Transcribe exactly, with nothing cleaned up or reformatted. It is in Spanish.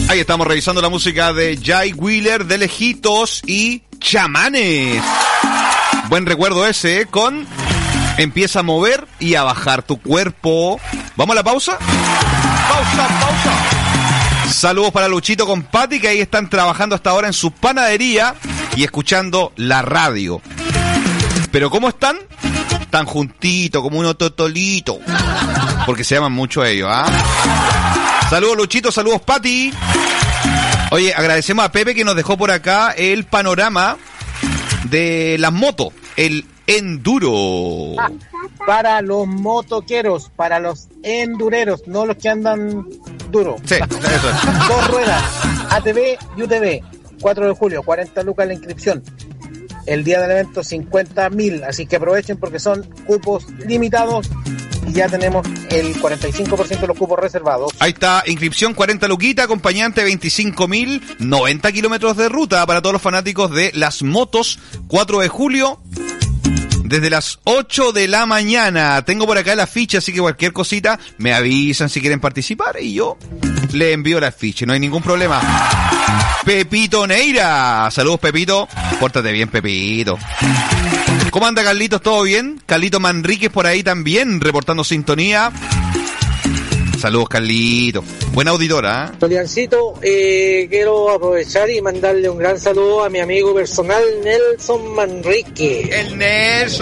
Ahí estamos revisando la música de Jay Wheeler, De Lejitos y Chamanes. Buen recuerdo ese, ¿eh? Con Empieza a mover y a bajar tu cuerpo. ¿Vamos a la pausa? Pausa, pausa. Saludos para Luchito con Pati, que ahí están trabajando hasta ahora en su panadería y escuchando la radio. Pero ¿cómo están? Tan juntitos, como unos totolitos. Porque se llaman mucho ellos, ¿ah? ¿eh? Saludos Luchito, saludos Pati. Oye, agradecemos a Pepe que nos dejó por acá el panorama de las motos, el enduro. Ah, para los motoqueros, para los endureros, no los que andan duro. Sí, eso es. Dos ruedas, A T V y U T V. cuatro de julio, cuarenta lucas la inscripción. El día del evento cincuenta mil, así que aprovechen porque son cupos limitados y ya tenemos el cuarenta y cinco por ciento de los cupos reservados. Ahí está, inscripción cuarenta luquita, acompañante veinticinco mil, noventa kilómetros de ruta para todos los fanáticos de las motos, cuatro de julio, desde las ocho de la mañana. Tengo por acá la ficha, así que cualquier cosita me avisan si quieren participar y yo le envío la ficha, no hay ningún problema. Pepito Neira, saludos Pepito, pórtate bien Pepito. ¿Cómo anda Carlitos? ¿Todo bien? Carlito Manríquez por ahí también, reportando sintonía. Saludos Carlito, buena auditora, ¿eh? Juliancito, eh, quiero aprovechar y mandarle un gran saludo a mi amigo personal Nelson Manrique. El Nelson.